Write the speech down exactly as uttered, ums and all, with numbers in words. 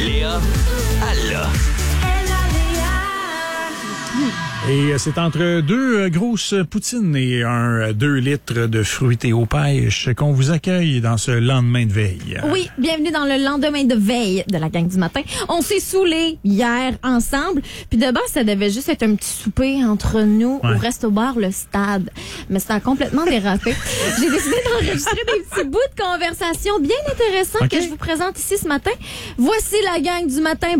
Léa, elle l'a. Et c'est entre deux grosses poutines et un deux litres de fruités aux pêches qu'on vous accueille dans ce lendemain de veille. Oui, bienvenue dans le lendemain de veille de la gang du matin. On s'est saoulés hier ensemble. Puis de base, ça devait juste être un petit souper entre nous Ouais. au resto-bar Le Stade. Mais ça a complètement dérapé. J'ai décidé d'enregistrer des petits bouts de conversation bien intéressants OK. que je vous présente ici ce matin. Voici la gang du matin.